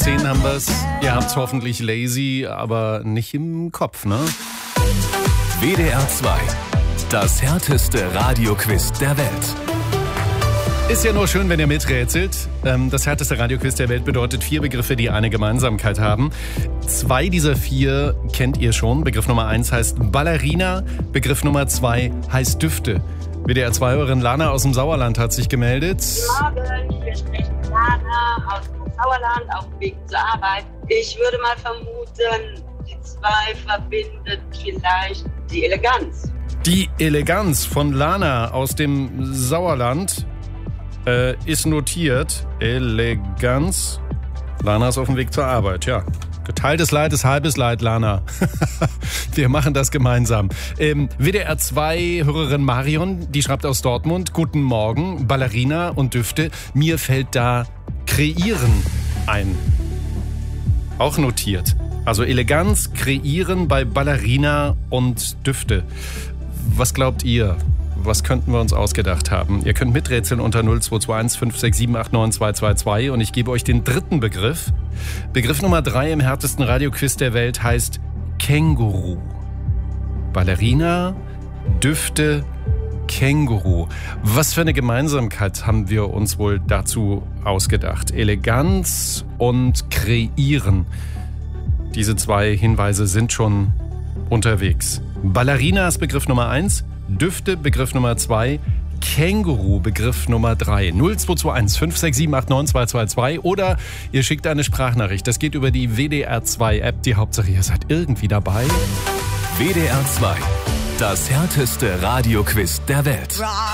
10 haben wir's. Ihr habt's hoffentlich lazy, aber nicht im Kopf, ne? WDR 2. Das härteste Radioquiz der Welt. Ist ja nur schön, wenn ihr miträtselt. Das härteste Radioquiz der Welt bedeutet 4 Begriffe, die eine Gemeinsamkeit haben. 2 dieser 4 kennt ihr schon. Begriff Nummer 1 heißt Ballerina. Begriff Nummer 2 heißt Düfte. WDR 2-Hörerin Lana aus dem Sauerland hat sich gemeldet. Guten Morgen, hier spricht Lana aus dem Sauerland auf dem Weg zur Arbeit. Ich würde mal vermuten, die 2 verbindet vielleicht die Eleganz. Die Eleganz von Lana aus dem Sauerland ist notiert. Eleganz. Lana ist auf dem Weg zur Arbeit, ja. Geteiltes Leid ist halbes Leid, Lana. Wir machen das gemeinsam. WDR 2 Hörerin Marion, die schreibt aus Dortmund. Guten Morgen, Ballerina und Düfte. Mir fällt da Kreieren ein. Auch notiert. Also Eleganz, Kreieren bei Ballerina und Düfte. Was glaubt ihr? Was könnten wir uns ausgedacht haben? Ihr könnt miträtseln unter 0221 567 89222 und ich gebe euch den 3. Begriff. Begriff Nummer 3 im härtesten Radioquiz der Welt heißt Känguru. Ballerina, Düfte, Känguru. Was für eine Gemeinsamkeit haben wir uns wohl dazu ausgedacht? Eleganz und Kreieren. Diese 2 Hinweise sind schon unterwegs. Ballerina ist Begriff Nummer 1. Düfte, Begriff Nummer 2, Känguru, Begriff Nummer 3. 0221 567 89222 oder ihr schickt eine Sprachnachricht. Das geht über die WDR 2 App. Die Hauptsache, ihr seid irgendwie dabei. WDR 2. Das härteste Radioquiz der Welt.